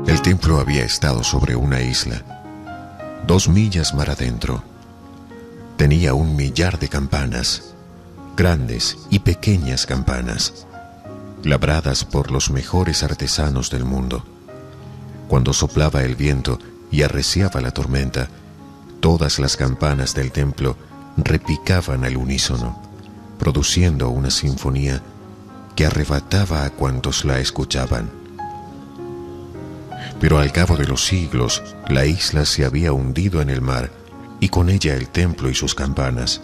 El templo había estado sobre una isla, 2 millas mar adentro. Tenía 1 millar de campanas, grandes y pequeñas campanas, labradas por los mejores artesanos del mundo. Cuando soplaba el viento y arreciaba la tormenta, todas las campanas del templo repicaban al unísono, produciendo una sinfonía que arrebataba a cuantos la escuchaban. Pero al cabo de los siglos, la isla se había hundido en el mar, y con ella el templo y sus campanas.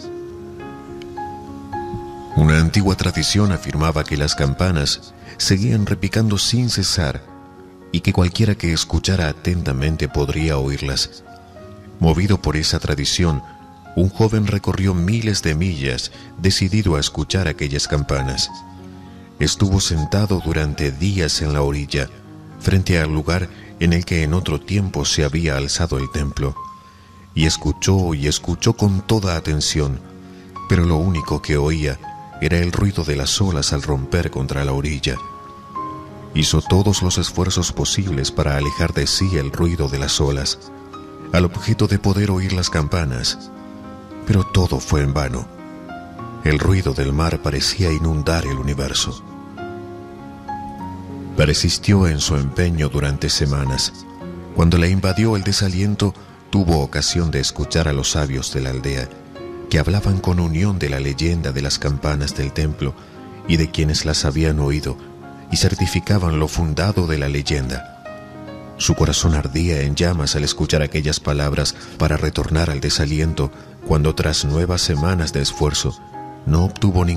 Una antigua tradición afirmaba que las campanas seguían repicando sin cesar, y que cualquiera que escuchara atentamente podría oírlas. Movido por esa tradición, un joven recorrió miles de millas, decidido a escuchar aquellas campanas. Estuvo sentado durante días en la orilla, frente al lugar en el que en otro tiempo se había alzado el templo, y escuchó con toda atención, pero lo único que oía era el ruido de las olas al romper contra la orilla. Hizo todos los esfuerzos posibles para alejar de sí el ruido de las olas, al objeto de poder oír las campanas, pero todo fue en vano. El ruido del mar parecía inundar el universo. Persistió en su empeño durante semanas. Cuando le invadió el desaliento, tuvo ocasión de escuchar a los sabios de la aldea, que hablaban con unión de la leyenda de las campanas del templo y de quienes las habían oído, y certificaban lo fundado de la leyenda. Su corazón ardía en llamas al escuchar aquellas palabras para retornar al desaliento, cuando tras nuevas semanas de esfuerzo no obtuvo